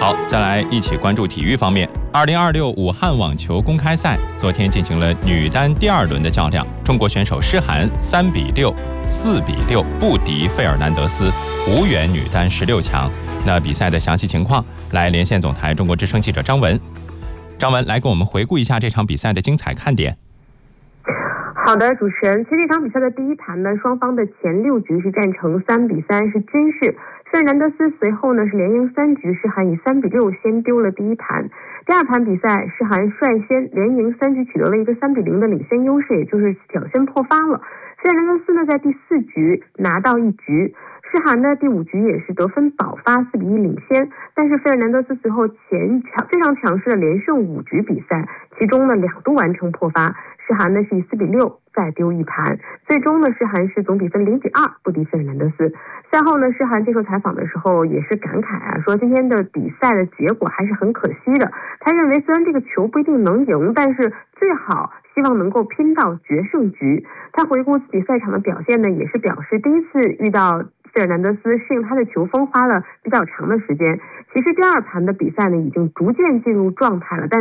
好，再来一起关注体育方面。2026武汉网球公开赛昨天进行了女单第2轮的较量，中国选手诗涵3比6、4比6不敌费尔南德斯，无缘女单16强。那比赛的详细情况，来连线总台中国之声记者张文。张文来给我们回顾一下这场比赛的精彩看点。 好的，主持人，其实这场比赛的第一盘呢，双方的前6局是战成3比3，是均势。费尔南德斯随后呢是连赢3局，诗涵以3比6先丢了第一盘。第2盘比赛，诗涵率先连赢3局，取得了一个3比0的领先优势，也就是侥幸破发了。费尔南德斯呢在第4局拿到1局，诗涵的第5局也是得分保发4比1领先，但是费尔南德斯随后非常强势的连胜5局比赛，其中呢2度完成破发。诗涵呢是以4比6再丢一盘，最终呢诗涵是总比分0比2不敌费尔南德斯。赛后呢，诗涵接受采访的时候也是感慨啊，说今天的比赛的结果还是很可惜的。他认为虽然这个球不一定能赢，但是最好希望能够拼到决胜局。他回顾自己赛场的表现呢，也是表示第一次遇到费尔南德斯适应他的球风花了比较长的时间。其实第2盘的比赛呢已经逐渐进入状态了，但